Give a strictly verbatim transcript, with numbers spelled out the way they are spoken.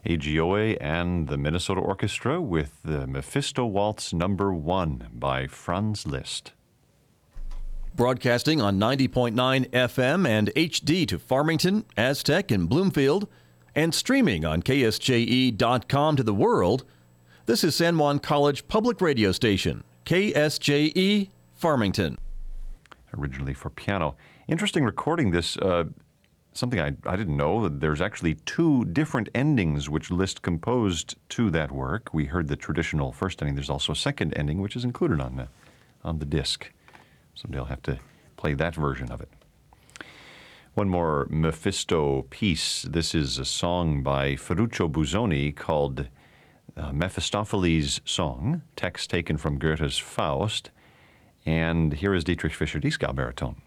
Agioe and the Minnesota Orchestra with the Mephisto Waltz Number One by Franz Liszt. Broadcasting on ninety point nine F M and H D to Farmington, Aztec, and Bloomfield, and streaming on K S J E dot com to the world, this is San Juan College Public Radio Station, K S J E, Farmington. Originally for piano. Interesting recording this. Uh, something I, I didn't know, that there's actually two different endings which Liszt composed to that work. We heard the traditional first ending. There's also a second ending which is included on the, on the disc. Someday I'll have to play that version of it. One more Mephisto piece. This is a song by Ferruccio Busoni called uh, Mephistopheles' Song, text taken from Goethe's Faust. And here is Dietrich Fischer-Dieskau baritone.